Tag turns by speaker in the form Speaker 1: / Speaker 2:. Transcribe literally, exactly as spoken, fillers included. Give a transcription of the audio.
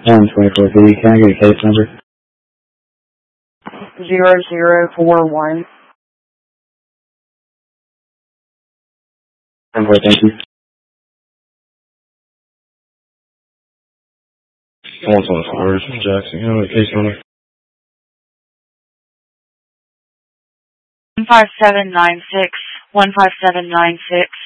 Speaker 1: one twenty-four B, can I get a case number?
Speaker 2: Zero zero four one.
Speaker 1: Number, thank you.
Speaker 3: one twenty-four, Jackson, you know the case number?
Speaker 2: One five seven nine six. One five seven nine six.